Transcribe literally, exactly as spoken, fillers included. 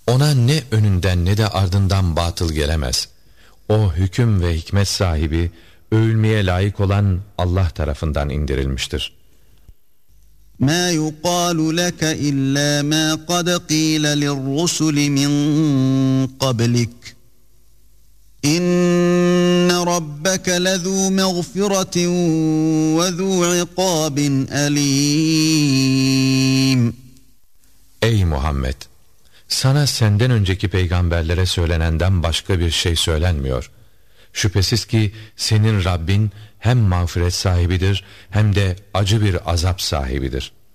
Ona ne önünden ne de ardından batıl gelemez. O hüküm ve hikmet sahibi, övülmeye layık olan Allah tarafından indirilmiştir. مَا يُقَالُ لَكَ إِلَّا مَا قَدْ قِيلَ لِلرُّسُلِ مِنْ قَبْلِكَ إِنَّ رَبَّكَ لَذُو مَغْفِرَةٍ وَذُو عِقَابٍ أَلِيمٍ. Ey Muhammed! Sana senden önceki peygamberlere söylenenden başka bir şey söylenmiyor. Şüphesiz ki senin Rabbin hem mağfiret sahibidir hem de acı bir azap sahibidir.